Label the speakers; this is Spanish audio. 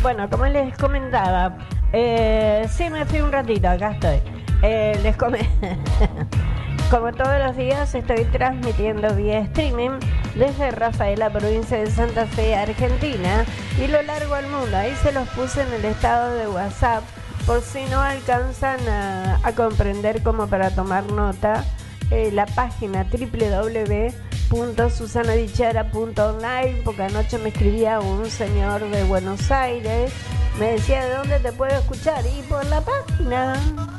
Speaker 1: Bueno, como les comentaba, sí me fui un ratito, acá estoy. Como todos los días estoy transmitiendo vía streaming desde Rafaela, provincia de Santa Fe, Argentina, y lo largo al mundo. Ahí se los puse en el estado de WhatsApp por si no alcanzan a comprender, como para tomar nota. La página www.susanadichara.online, porque anoche me escribía un señor de Buenos Aires, me decía: ¿de dónde te puedo escuchar? Y por la página.